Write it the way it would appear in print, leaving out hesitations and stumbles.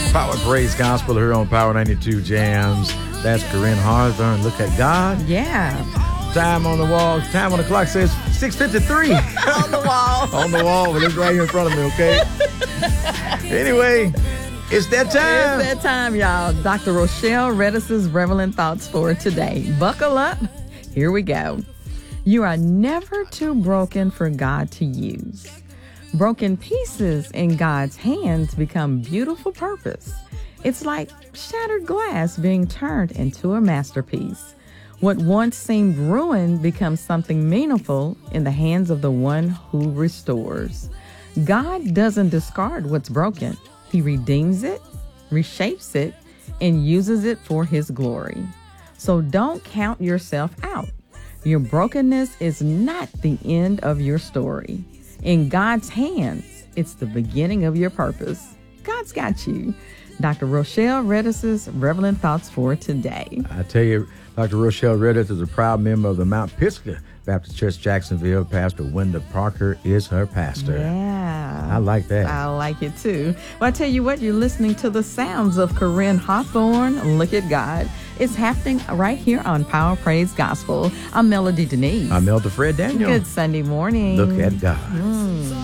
Power Praise Gospel here on Power 92 Jams. That's Corinne Hawthorne. Look at God. Yeah. Time on the wall. Time on the clock says 6:53. On the wall. On the wall, but it's right here in front of me, okay? Anyway, it's that time. It's that time, y'all. Dr. Rochelle Redis's Revelant Thoughts for today. Buckle up. Here we go. You are never too broken for God to use. Broken pieces in God's hands become beautiful purpose. It's like shattered glass being turned into a masterpiece. What once seemed ruined becomes something meaningful in the hands of the one who restores. God doesn't discard what's broken. He redeems it, reshapes it, and uses it for His glory. So don't count yourself out. Your brokenness is not the end of your story. In God's hands, it's the beginning of your purpose. God's got you. Dr. Rochelle Redis's Revelant Thoughts for today. I tell you, Dr. Rochelle Redis is a proud member of the Mount Pisgah Baptist Church, Jacksonville. Pastor Wenda Parker is her pastor. Yeah. I like that. I like it too. Well, I tell you what, you're listening to the sounds of Corinne Hawthorne. Look at God. It's happening right here on Power Praise Gospel. I'm Melody Denise. I'm Elder Fred Daniel. Good Sunday morning. Look at God.